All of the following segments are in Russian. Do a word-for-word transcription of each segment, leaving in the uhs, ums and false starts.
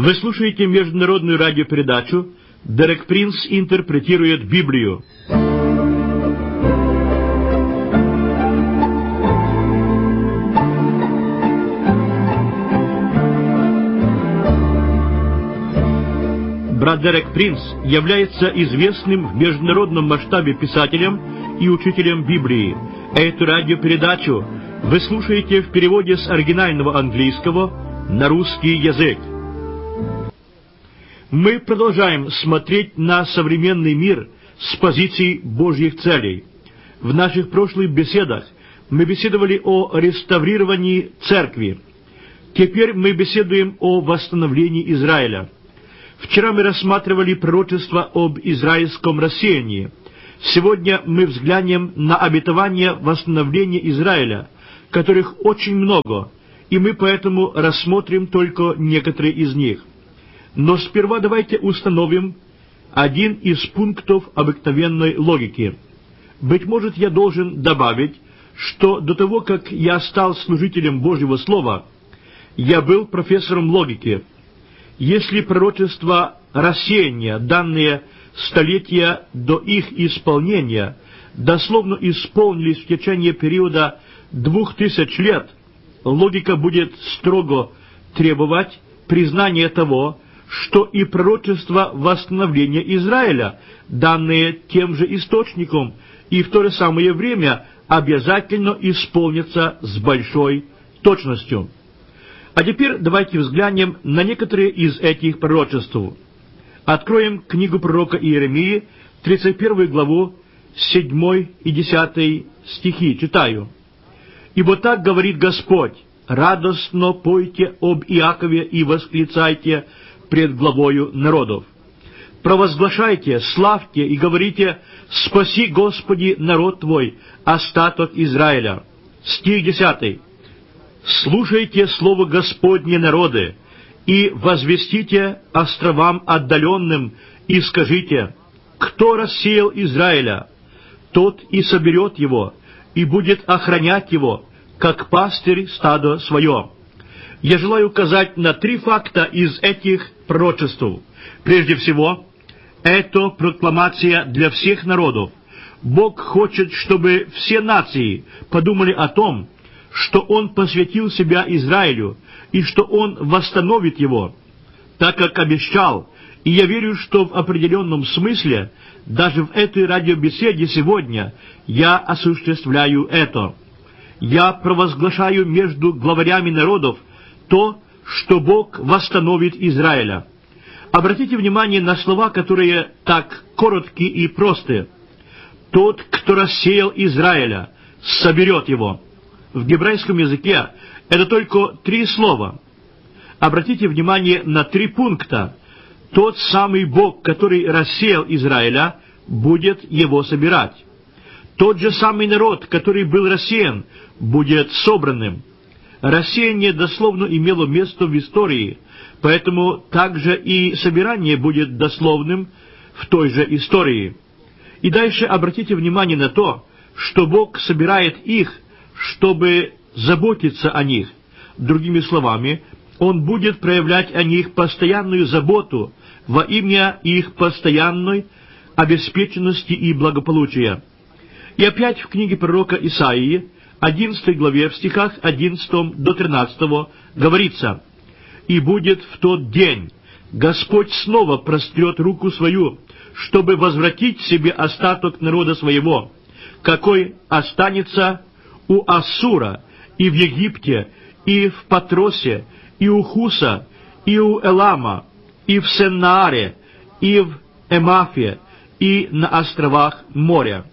Вы слушаете международную радиопередачу «Дерек Принц интерпретирует Библию». Брат Дерек Принц является известным в международном масштабе писателем и учителем Библии. Эту радиопередачу вы слушаете в переводе с оригинального английского на русский язык. Мы продолжаем смотреть на современный мир с позиций Божьих целей. В наших прошлых беседах мы беседовали о реставрировании церкви. Теперь мы беседуем о восстановлении Израиля. Вчера мы рассматривали пророчество об израильском рассеянии. Сегодня мы взглянем на обетование восстановления Израиля, которых очень много, и мы поэтому рассмотрим только некоторые из них. Но сперва давайте установим один из пунктов обыкновенной логики. Быть может, я должен добавить, что до того, как я стал служителем Божьего Слова, я был профессором логики. Если пророчества рассеяния, данные столетия до их исполнения, дословно исполнились в течение периода двух тысяч лет, логика будет строго требовать признания того, что и пророчества восстановления Израиля, данные тем же источником, и в то же самое время обязательно исполнятся с большой точностью. А теперь давайте взглянем на некоторые из этих пророчеств. Откроем книгу пророка Иеремии, тридцать первую главу, седьмой и десятый стихи. Читаю. «Ибо так говорит Господь: радостно пойте об Иакове и восклицайте пред главою народов. Провозглашайте, славьте и говорите: спаси, Господи, народ Твой, остаток Израиля». Стих десятый. «Слушайте слово Господне, народы, и возвестите островам отдаленным, и скажите: кто рассеял Израиля, тот и соберет его, и будет охранять его, как пастырь стадо свое». Я желаю указать на три факта из этих пророчеств. Прежде всего, это прокламация для всех народов. Бог хочет, чтобы все нации подумали о том, что Он посвятил себя Израилю, и что Он восстановит его, так как обещал. И я верю, что в определенном смысле, даже в этой радиобеседе сегодня, я осуществляю это. Я провозглашаю между главарями народов то, что Бог восстановит Израиля. Обратите внимание на слова, которые так короткие и просты. «Тот, кто рассеял Израиля, соберет его». В гебрейском языке это только три слова. Обратите внимание на три пункта. Тот самый Бог, который рассеял Израиля, будет его собирать. Тот же самый народ, который был рассеян, будет собранным. Рассеяние дословно имело место в истории, поэтому также и собирание будет дословным в той же истории. И дальше обратите внимание на то, что Бог собирает их, чтобы заботиться о них. Другими словами, Он будет проявлять о них постоянную заботу во имя их постоянной обеспеченности и благополучия. И опять в книге пророка Исаии, одиннадцатой главе, в стихах одиннадцатого до тринадцатого, говорится: «И будет в тот день Господь снова прострет руку свою, чтобы возвратить себе остаток народа своего, какой останется у Ассура, и в Египте, и в Патросе, и у Хуса, и у Элама, и в Сеннааре, и в Эмафе, и на островах моря.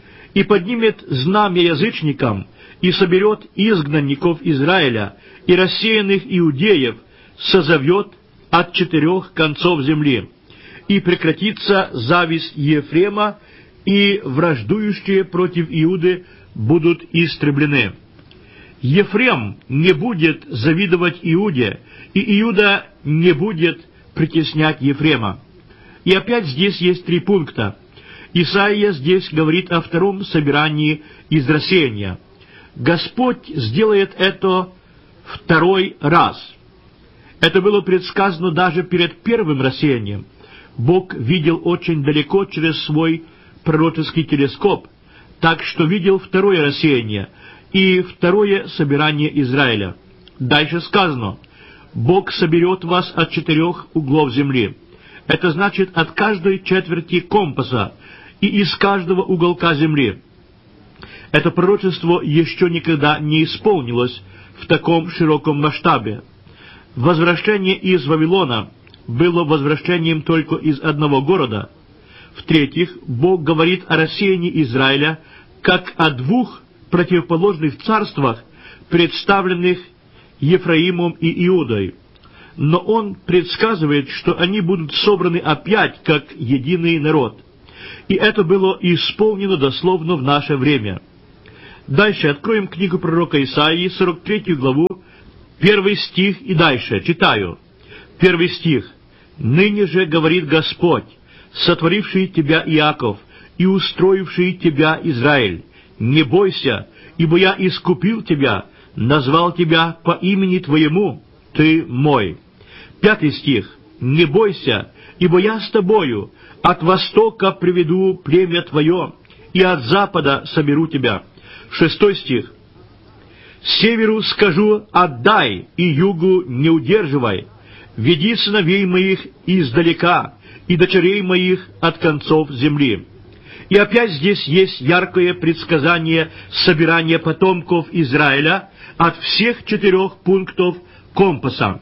И поднимет знамя язычникам, и соберет изгнанников Израиля, и рассеянных иудеев созовет от четырех концов земли. И прекратится зависть Ефрема, и враждующие против Иуды будут истреблены. Ефрем не будет завидовать Иуде, и Иуда не будет притеснять Ефрема». И опять здесь есть три пункта. Исаия здесь говорит о втором собирании из рассеяния. Господь сделает это второй раз. Это было предсказано даже перед первым рассеянием. Бог видел очень далеко через свой пророческий телескоп, так что видел второе рассеяние и второе собирание Израиля. Дальше сказано: «Бог соберет вас от четырех углов земли». Это значит от каждой четверти компаса и из каждого уголка земли. Это пророчество еще никогда не исполнилось в таком широком масштабе. Возвращение из Вавилона было возвращением только из одного города. В-третьих, Бог говорит о рассеянии Израиля как о двух противоположных царствах, представленных Ефраимом и Иудой. Но Он предсказывает, что они будут собраны опять как единый народ. И это было исполнено дословно в наше время. Дальше откроем книгу пророка Исаии, сорок третью главу, первый стих и дальше. Читаю. Первый стих. «Ныне же, говорит Господь, сотворивший тебя Иаков и устроивший тебя Израиль, не бойся, ибо я искупил тебя, назвал тебя по имени твоему, ты мой». Пятый стих. «Не бойся, ибо я с тобою, от востока приведу племя твое, и от запада соберу тебя». Шестой стих. «Северу скажу: отдай, и югу не удерживай. Веди сыновей моих издалека, и дочерей моих от концов земли». И опять здесь есть яркое предсказание собирания потомков Израиля от всех четырех пунктов компаса.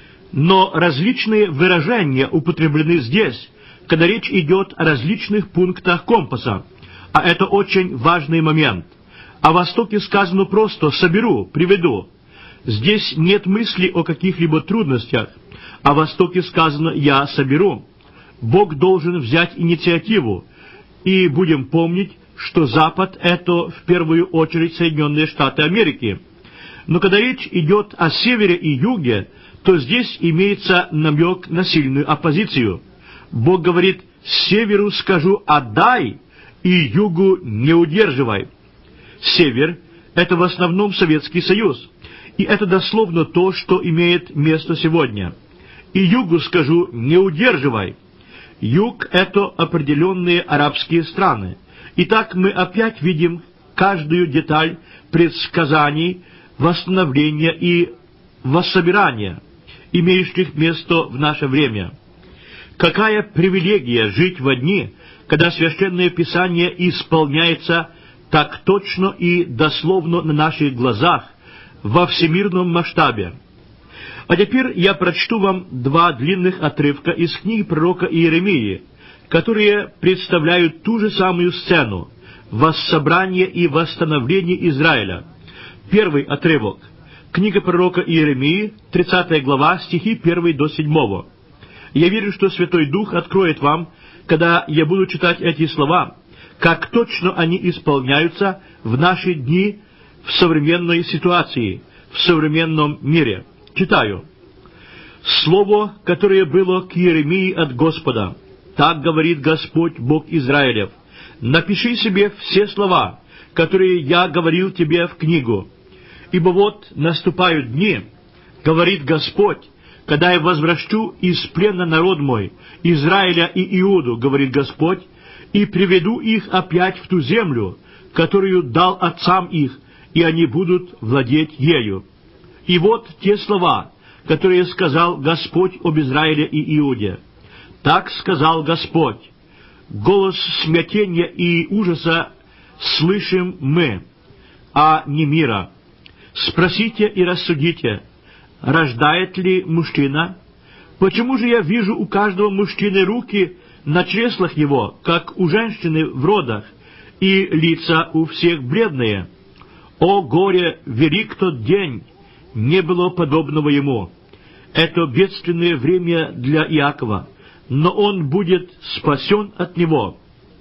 Но различные выражения употреблены здесь, когда речь идет о различных пунктах компаса. А это очень важный момент. О Востоке сказано просто «соберу», «приведу». Здесь нет мысли о каких-либо трудностях. О Востоке сказано «я соберу». Бог должен взять инициативу. И будем помнить, что Запад — это в первую очередь Соединенные Штаты Америки. Но когда речь идет о севере и юге, то здесь имеется намек на сильную оппозицию. Бог говорит: «Северу скажу: отдай, и югу не удерживай». Север — это в основном Советский Союз, и это дословно то, что имеет место сегодня. «И югу скажу: не удерживай». Юг — это определенные арабские страны. Итак, мы опять видим каждую деталь предсказаний восстановления и воссобирания, имеющих место в наше время. Какая привилегия жить в дни, когда Священное Писание исполняется так точно и дословно на наших глазах, во всемирном масштабе. А теперь я прочту вам два длинных отрывка из книги пророка Иеремии, которые представляют ту же самую сцену — воссобрание и восстановление Израиля. Первый отрывок. Книга пророка Иеремии, тридцатая глава, стихи первый до седьмого. Я верю, что Святой Дух откроет вам, когда я буду читать эти слова, как точно они исполняются в наши дни в современной ситуации, в современном мире. Читаю. «Слово, которое было к Иеремии от Господа. Так говорит Господь, Бог Израилев. Напиши себе все слова, которые я говорил тебе в книгу. Ибо вот наступают дни, говорит Господь, когда я возвращу из плена народ мой, Израиля и Иуду, говорит Господь, и приведу их опять в ту землю, которую дал отцам их, и они будут владеть ею. И вот те слова, которые сказал Господь об Израиле и Иуде. Так сказал Господь: голос смятения и ужаса слышим мы, а не мира. Спросите и рассудите, рождает ли мужчина? Почему же я вижу у каждого мужчины руки на чреслах его, как у женщины в родах, и лица у всех бледные? О горе, велик тот день, не было подобного ему. Это бедственное время для Иакова, но он будет спасен от него».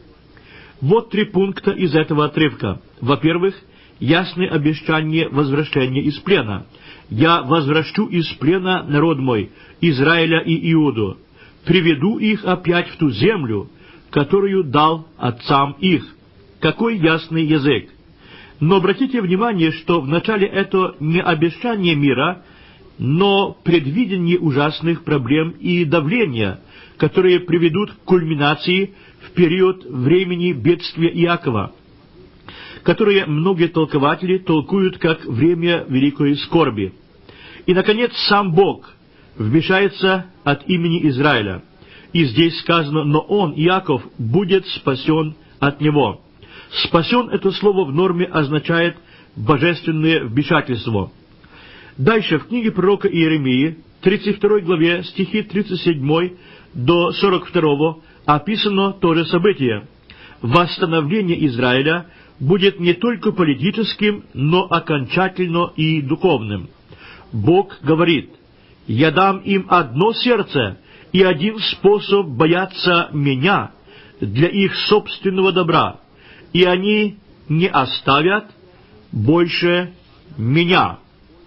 Вот три пункта из этого отрывка. Во-первых, ясное обещание возвращения из плена. «Я возвращу из плена народ мой, Израиля и Иуду, приведу их опять в ту землю, которую дал отцам их». Какой ясный язык! Но обратите внимание, что вначале это не обещание мира но предвидение ужасных проблем и давления, которые приведут к кульминации в период времени бедствия Иакова, которые многие толкователи толкуют как время великой скорби. И, наконец, сам Бог вмешается от имени Израиля. И здесь сказано: «Но он, Иаков, будет спасен от него». «Спасен» — это слово в норме означает божественное вмешательство. Дальше в книге пророка Иеремии, тридцать второй главе, стихи тридцать седьмой до сорок второго, описано то же событие. Восстановление Израиля будет не только политическим, но окончательно и духовным. Бог говорит: «Я дам им одно сердце и один способ бояться Меня для их собственного добра, и они не оставят больше Меня».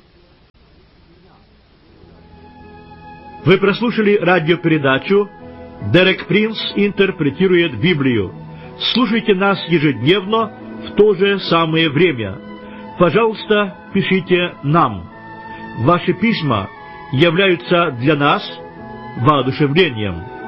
Вы прослушали радиопередачу «Дерек Принц интерпретирует Библию». Слушайте нас ежедневно в то же самое время. Пожалуйста, пишите нам. Ваши письма являются для нас воодушевлением.